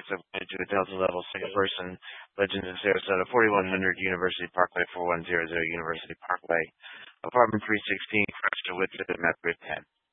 of to a Delta level second person. Legends of Sarasota, 4100 University Parkway, 4100 University Parkway. Apartment 316, Cresta, Whitfield, Map Grid 10.